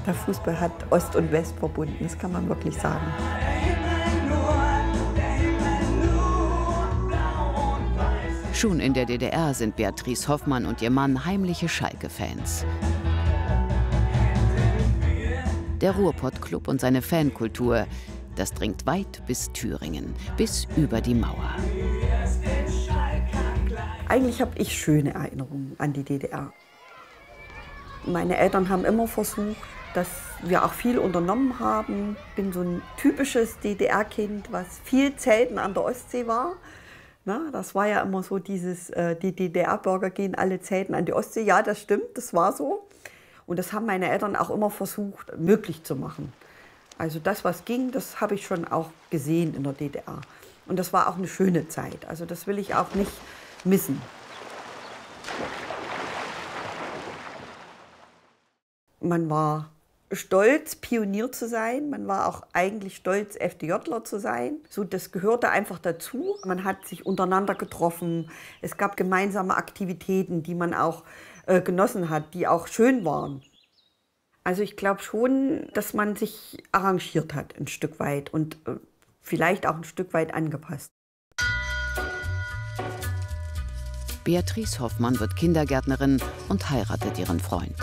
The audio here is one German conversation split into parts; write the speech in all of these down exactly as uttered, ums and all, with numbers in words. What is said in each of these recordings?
Der Fußball hat Ost und West verbunden, das kann man wirklich sagen. Schon in der D D R sind Beatrice Hoffmann und ihr Mann heimliche Schalke-Fans. Der Ruhrpott-Club und seine Fankultur, das dringt weit bis Thüringen, bis über die Mauer. Eigentlich habe ich schöne Erinnerungen an die D D R. Meine Eltern haben immer versucht, dass wir auch viel unternommen haben. Ich bin so ein typisches D D R-Kind, was viel Zelten an der Ostsee war. Na, das war ja immer so dieses, äh, die D D R-Bürger gehen alle Zelten an die Ostsee. Ja, das stimmt, das war so. Und das haben meine Eltern auch immer versucht, möglich zu machen. Also das, was ging, das habe ich schon auch gesehen in der D D R. Und das war auch eine schöne Zeit. Also das will ich auch nicht missen. Man war stolz, Pionier zu sein. Man war auch eigentlich stolz, FDJler zu sein. So, das gehörte einfach dazu. Man hat sich untereinander getroffen. Es gab gemeinsame Aktivitäten, die man auch äh, genossen hat, die auch schön waren. Also ich glaube schon, dass man sich arrangiert hat, ein Stück weit und äh, vielleicht auch ein Stück weit angepasst. Beatrice Hoffmann wird Kindergärtnerin und heiratet ihren Freund.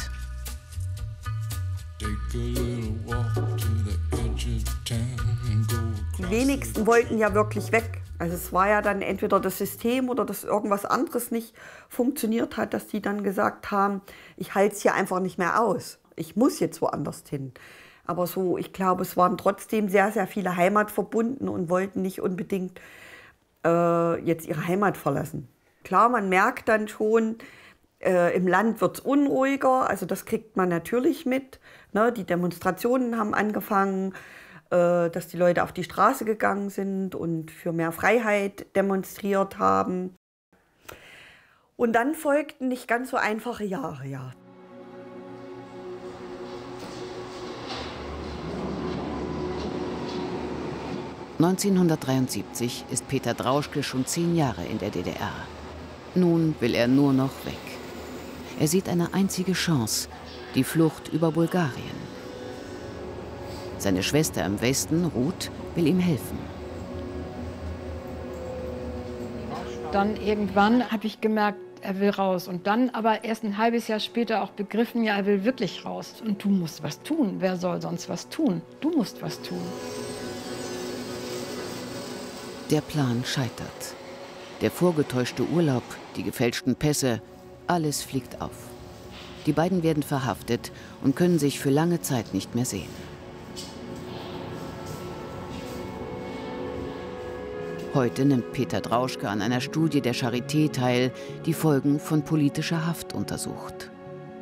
Die wenigsten wollten ja wirklich weg. Also es war ja dann entweder das System oder dass irgendwas anderes nicht funktioniert hat, dass die dann gesagt haben, ich halte es hier einfach nicht mehr aus. Ich muss jetzt woanders hin. Aber so, ich glaube, es waren trotzdem sehr, sehr viele heimatverbunden und wollten nicht unbedingt äh, jetzt ihre Heimat verlassen. Klar, man merkt dann schon, äh, im Land wird es unruhiger, also das kriegt man natürlich mit. Ne? Die Demonstrationen haben angefangen, äh, dass die Leute auf die Straße gegangen sind und für mehr Freiheit demonstriert haben. Und dann folgten nicht ganz so einfache Jahre, ja. neunzehnhundertdreiundsiebzig ist Peter Drauschke schon zehn Jahre in der D D R. Nun will er nur noch weg. Er sieht eine einzige Chance, die Flucht über Bulgarien. Seine Schwester im Westen, Ruth, will ihm helfen. Dann irgendwann habe ich gemerkt, er will raus. Und dann aber erst ein halbes Jahr später auch begriffen, ja, er will wirklich raus. Und du musst was tun. Wer soll sonst was tun? Du musst was tun. Der Plan scheitert. Der vorgetäuschte Urlaub, die gefälschten Pässe, alles fliegt auf. Die beiden werden verhaftet und können sich für lange Zeit nicht mehr sehen. Heute nimmt Peter Drauschke an einer Studie der Charité teil, die Folgen von politischer Haft untersucht.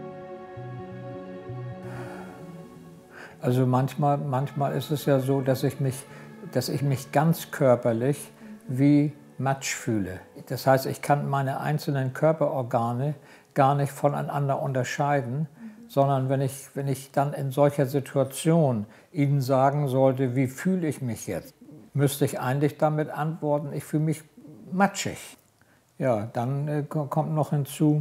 Also manchmal, manchmal ist es ja so, dass ich mich, dass ich mich ganz körperlich wie Matsch fühle. Das heißt, ich kann meine einzelnen Körperorgane gar nicht voneinander unterscheiden, sondern wenn ich, wenn ich dann in solcher Situation Ihnen sagen sollte, wie fühle ich mich jetzt, müsste ich eigentlich damit antworten, ich fühle mich matschig. Ja, dann äh, kommt noch hinzu,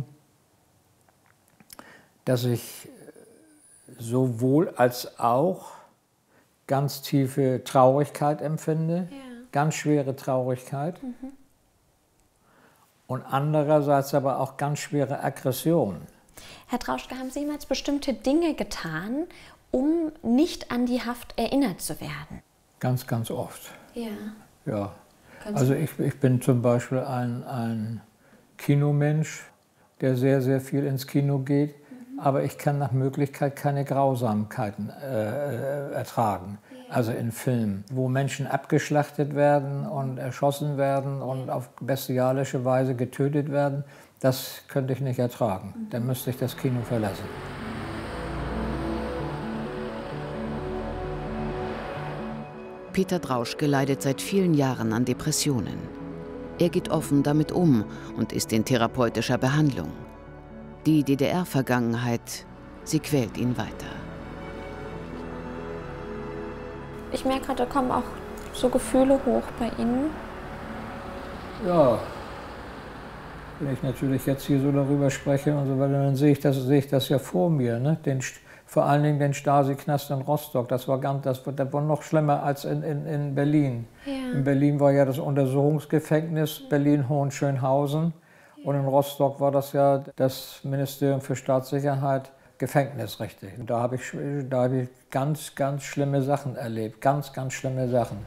dass ich sowohl als auch ganz tiefe Traurigkeit empfinde, ja. Ganz schwere Traurigkeit. Mhm. Und andererseits aber auch ganz schwere Aggression. Herr Drauschke, haben Sie jemals bestimmte Dinge getan, um nicht an die Haft erinnert zu werden? Ganz, ganz oft. Ja. Ja. Also ich, ich bin zum Beispiel ein, ein Kinomensch, der sehr, sehr viel ins Kino geht. Mhm. Aber ich kann nach Möglichkeit keine Grausamkeiten äh, ertragen. Also in Filmen, wo Menschen abgeschlachtet werden und erschossen werden und auf bestialische Weise getötet werden, das könnte ich nicht ertragen. Dann müsste ich das Kino verlassen. Peter Drauschke leidet seit vielen Jahren an Depressionen. Er geht offen damit um und ist in therapeutischer Behandlung. Die D D R-Vergangenheit, sie quält ihn weiter. Ich merke gerade, da kommen auch so Gefühle hoch bei Ihnen. Ja, wenn ich natürlich jetzt hier so darüber spreche und so weiter, dann sehe ich das, sehe ich das ja vor mir, ne? Den, vor allen Dingen den Stasi-Knast in Rostock. Das war, ganz, das, das war noch schlimmer als in, in, in Berlin. Ja. In Berlin war ja das Untersuchungsgefängnis Berlin-Hohenschönhausen. Und in Rostock war das ja das Ministerium für Staatssicherheit, Gefängnis, richtig. Und da habe ich, da habe ich ganz, ganz schlimme Sachen erlebt. Ganz, ganz schlimme Sachen.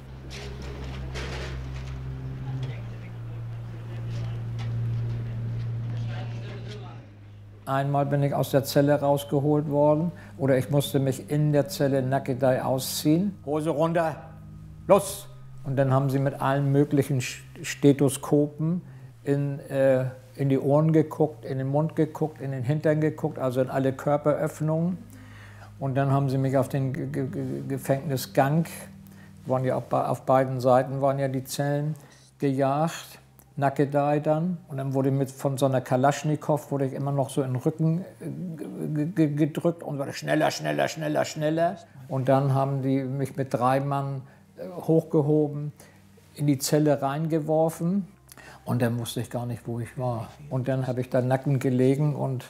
Einmal bin ich aus der Zelle rausgeholt worden oder ich musste mich in der Zelle Nackedei ausziehen. Hose runter, los! Und dann haben sie mit allen möglichen Stethoskopen in, äh, in die Ohren geguckt, in den Mund geguckt, in den Hintern geguckt, also in alle Körperöffnungen. Und dann haben sie mich auf den Ge Ge Gefängnisgang, waren ja auf, auf beiden Seiten waren ja die Zellen, gejagt. Nackedei dann. Und dann wurde mit von so einer Kalaschnikow wurde ich immer noch so in den Rücken gedrückt und wurde schneller, schneller, schneller, schneller. Und dann haben die mich mit drei Mann hochgehoben, in die Zelle reingeworfen. Und dann wusste ich gar nicht, wo ich war. Und dann habe ich da nackend gelegen und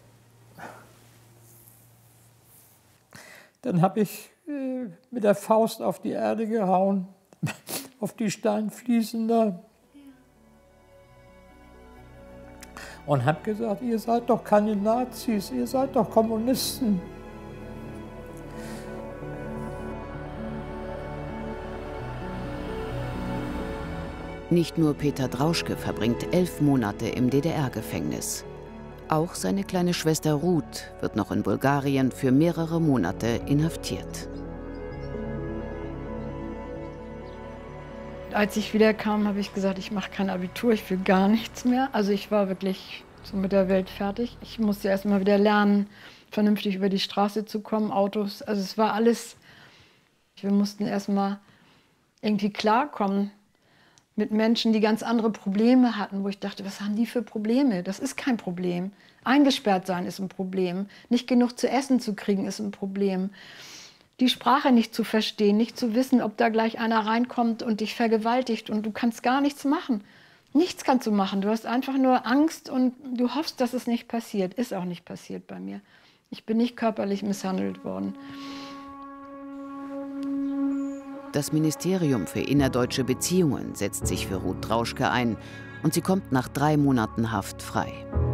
dann habe ich äh, mit der Faust auf die Erde gehauen, auf die Steinfliesen da. Und habe gesagt, ihr seid doch keine Nazis, ihr seid doch Kommunisten. Nicht nur Peter Drauschke verbringt elf Monate im D D R-Gefängnis. Auch seine kleine Schwester Ruth wird noch in Bulgarien für mehrere Monate inhaftiert. Als ich wiederkam, habe ich gesagt, ich mache kein Abitur, ich will gar nichts mehr. Also ich war wirklich so mit der Welt fertig. Ich musste erst mal wieder lernen, vernünftig über die Straße zu kommen, Autos. Also es war alles, wir mussten erst mal irgendwie klarkommen mit Menschen, die ganz andere Probleme hatten, wo ich dachte, was haben die für Probleme? Das ist kein Problem. Eingesperrt sein ist ein Problem. Nicht genug zu essen zu kriegen ist ein Problem. Die Sprache nicht zu verstehen, nicht zu wissen, ob da gleich einer reinkommt und dich vergewaltigt und du kannst gar nichts machen. Nichts kannst du machen. Du hast einfach nur Angst und du hoffst, dass es nicht passiert. Ist auch nicht passiert bei mir. Ich bin nicht körperlich misshandelt worden. Das Ministerium für innerdeutsche Beziehungen setzt sich für Ruth Drauschke ein und sie kommt nach drei Monaten Haft frei.